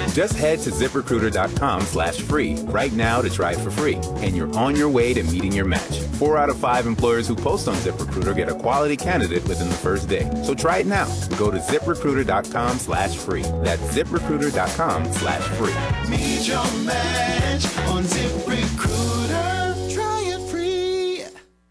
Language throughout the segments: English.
Just head to ZipRecruiter.com/free right now to try it for free, and you're on your way to meeting your match. 4 out of 5 employers who post on ZipRecruiter get a quality candidate within the first day. So try it now. Go to ZipRecruiter.com/free. That's ZipRecruiter.com/free. Meet your match on ZipRecruiter. Try it free.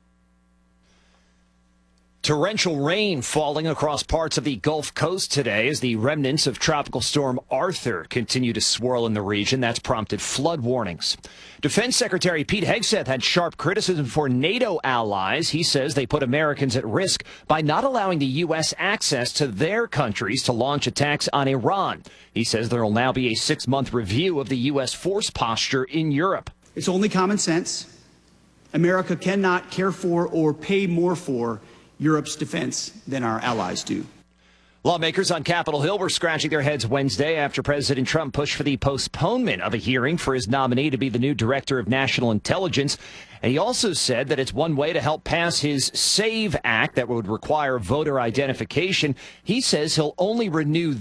Torrential rain falling across parts of the Gulf Coast today as the remnants of Tropical Storm Arthur continue to swirl in the region. That's prompted flood warnings. Defense Secretary Pete Hegseth had sharp criticism for NATO allies. He says they put Americans at risk by not allowing the U.S. access to their countries to launch attacks on Iran. He says there will now be a 6-month review of the U.S. force posture in Europe. It's only common sense. America cannot care for or pay more for Europe's defense than our allies do. Lawmakers on Capitol Hill were scratching their heads Wednesday after President Trump pushed for the postponement of a hearing for his nominee to be the new Director of National Intelligence. And he also said that it's one way to help pass his SAVE Act that would require voter identification. He says he'll only renew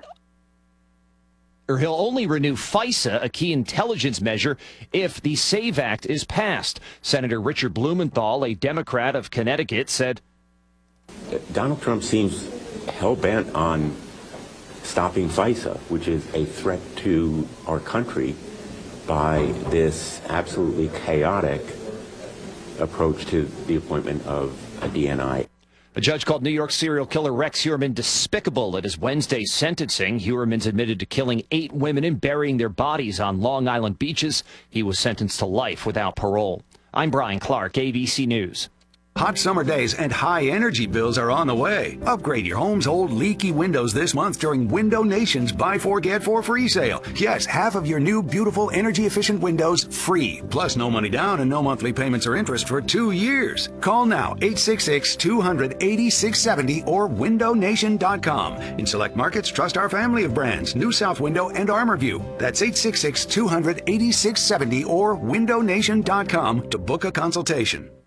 FISA, a key intelligence measure, if the SAVE Act is passed. Senator Richard Blumenthal, a Democrat of Connecticut, said, Donald Trump seems hell-bent on stopping FISA, which is a threat to our country, by this absolutely chaotic approach to the appointment of a DNI. A judge called New York serial killer Rex Heuermann despicable at his Wednesday sentencing. Heuermann's admitted to killing 8 women and burying their bodies on Long Island beaches. He was sentenced to life without parole. I'm Brian Clark, ABC News. Hot summer days and high energy bills are on the way. Upgrade your home's old leaky windows this month during Window Nation's Buy 4 Get 4 free sale. Yes, half of your new beautiful energy efficient windows free. Plus no money down and no monthly payments or interest for 2 years. Call now 866-200-8670 or windownation.com. In select markets, trust our family of brands, New South Window and ArmorView. That's 866-200-8670 or windownation.com to book a consultation.